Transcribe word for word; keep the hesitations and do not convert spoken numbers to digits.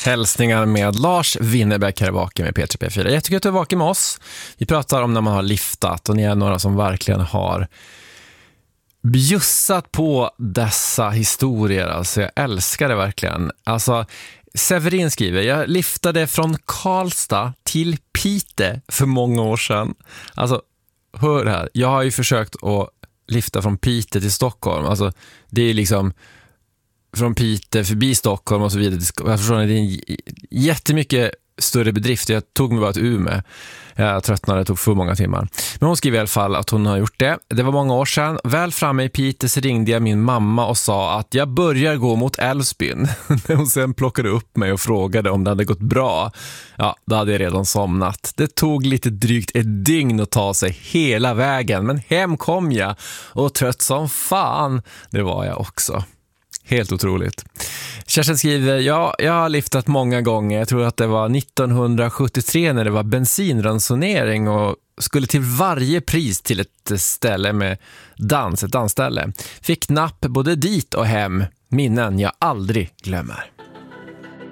Hälsningar med Lars Winnerbäck här vaken med P tre P fyra. Jag tycker att du är vaken med oss. Vi pratar om när man har liftat och ni är några som verkligen har bjussat på dessa historier. Alltså jag älskar det verkligen. Alltså Severin skriver, jag liftade från Karlstad till Pite för många år sedan. Alltså hör här, jag har ju försökt att lifta från Pite till Stockholm. Alltså det är liksom från Pite förbi Stockholm och så vidare. Jag förstår att det är en jättemycket större bedrift. Jag tog mig bara till Umeå. Jag tröttnade, det tog för många timmar. Men hon skriver i alla fall att hon har gjort det. Det var många år sedan. Väl framme i Pite så ringde jag min mamma och sa att jag börjar gå mot Älvsbyn. När hon sen plockade upp mig och frågade om det hade gått bra. Ja, då hade jag redan somnat. Det tog lite drygt ett dygn att ta sig hela vägen. Men hem kom jag och trött som fan. Det var jag också. Helt otroligt. Kerstin skriver, ja, jag har liftat många gånger. Jag tror att det var nittonhundrasjuttiotre när det var bensinransonering och skulle till varje pris till ett ställe med dans, ett dansställe. Fick napp både dit och hem. Minnen jag aldrig glömmer.